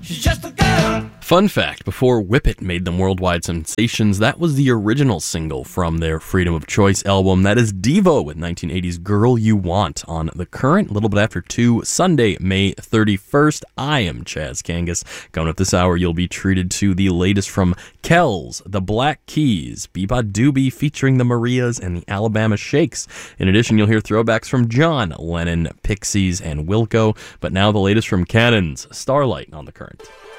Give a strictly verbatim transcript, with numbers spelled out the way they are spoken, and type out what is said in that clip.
She's just a girl. Fun fact, before Whip It made them worldwide sensations, that was the original single from their Freedom of Choice album. That is Devo with nineteen eighties Girl You Want on The Current, a little bit after two, Sunday, May thirty-first. I am Chaz Kangas. Coming up this hour, you'll be treated to the latest from Kells, the Black Keys, Bebop Doobie featuring the Marias and the Alabama Shakes. In addition, you'll hear throwbacks from John Lennon, Pixies, and Wilco. But now the latest from Cannons, Starlight on The Current.